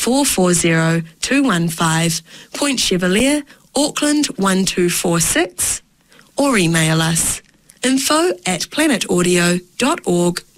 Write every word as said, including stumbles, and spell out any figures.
four four zero two one five, Point Chevalier, Auckland one two four six, or email us info at planetaudio dot org